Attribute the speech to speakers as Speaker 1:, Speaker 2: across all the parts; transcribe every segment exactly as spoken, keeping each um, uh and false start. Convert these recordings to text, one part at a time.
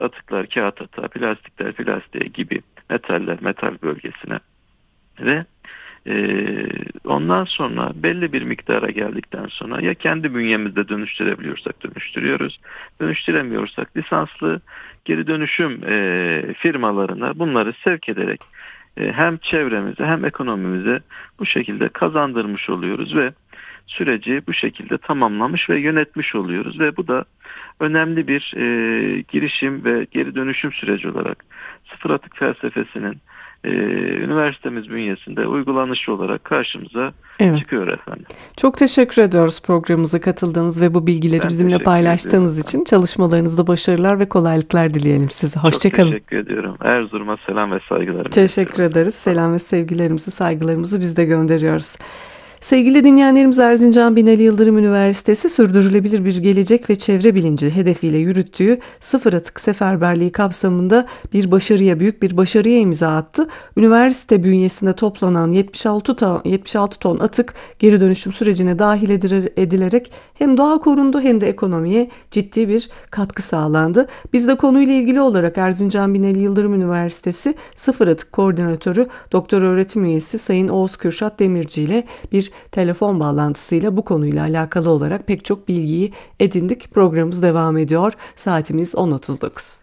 Speaker 1: atıklar kağıt atığa, plastikler plastiğe gibi, metaller metal bölgesine ve Ee, ondan sonra belli bir miktara geldikten sonra ya kendi bünyemizde dönüştürebiliyorsak dönüştürüyoruz. Dönüştüremiyorsak lisanslı geri dönüşüm e, firmalarına bunları sevk ederek e, hem çevremize hem ekonomimize bu şekilde kazandırmış oluyoruz ve süreci bu şekilde tamamlamış ve yönetmiş oluyoruz ve bu da önemli bir e, girişim ve geri dönüşüm süreci olarak sıfır atık felsefesinin e, üniversitemiz bünyesinde uygulanışı olarak karşımıza
Speaker 2: Evet.
Speaker 1: çıkıyor efendim.
Speaker 2: Çok teşekkür ediyoruz programımıza katıldığınız ve bu bilgileri
Speaker 1: Ben
Speaker 2: bizimle
Speaker 1: teşekkür ediyorum
Speaker 2: paylaştığınız
Speaker 1: efendim.
Speaker 2: için. Çalışmalarınızda başarılar ve kolaylıklar dileyelim size.
Speaker 1: Çok
Speaker 2: Hoşçakalın.
Speaker 1: teşekkür ediyorum. Erzurum'a selam ve saygılarımı iletiyorum
Speaker 2: Teşekkür
Speaker 1: efendim.
Speaker 2: ederiz.
Speaker 1: Sağ olun.
Speaker 2: Selam ve sevgilerimizi, saygılarımızı biz de gönderiyoruz. Sevgili dinleyenlerimiz, Erzincan Binali Yıldırım Üniversitesi sürdürülebilir bir gelecek ve çevre bilinci hedefiyle yürüttüğü sıfır atık seferberliği kapsamında bir başarıya, büyük bir başarıya imza attı. Üniversite bünyesinde toplanan yetmiş altı ton, yetmiş altı ton atık geri dönüşüm sürecine dahil edilerek hem doğa korundu hem de ekonomiye ciddi bir katkı sağlandı. Biz de konuyla ilgili olarak Erzincan Binali Yıldırım Üniversitesi Sıfır Atık Koordinatörü Doktor Öğretim Üyesi Sayın Oğuz Kürşat Demirci ile bir telefon bağlantısıyla bu konuyla alakalı olarak pek çok bilgiyi edindik. Programımız devam ediyor. Saatimiz on otuz dokuz.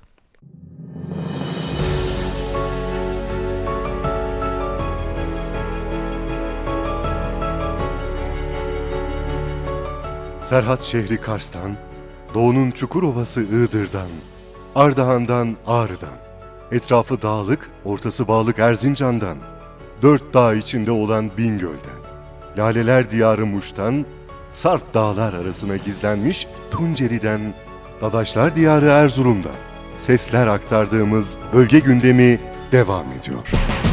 Speaker 3: Serhat şehri Kars'tan, doğunun Çukurovası Iğdır'dan, Ardahan'dan Ağrı'dan, etrafı dağlık, ortası bağlık Erzincan'dan, dört dağ içinde olan Bingöl'den, Laleler Diyarı Muş'tan, Sarp dağlar arasına gizlenmiş Tunceli'den, Dadaşlar Diyarı Erzurum'dan sesler aktardığımız bölge gündemi devam ediyor.